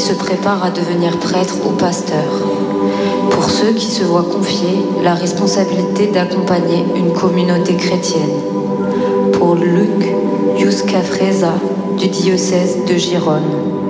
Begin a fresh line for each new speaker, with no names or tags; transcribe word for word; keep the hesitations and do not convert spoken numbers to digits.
se préparent à devenir prêtres ou pasteurs. Pour ceux qui se voient confier la responsabilité d'accompagner une communauté chrétienne. Pour Luc Yuscafreza du diocèse de Gérone.